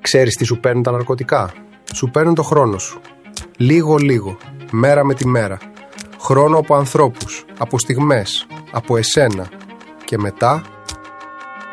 Ξέρεις τι σου παίρνουν τα ναρκωτικά? Σου παίρνουν το χρόνο σου. Λίγο-λίγο, μέρα με τη μέρα. Χρόνο από ανθρώπους, από στιγμές, από εσένα. Και μετά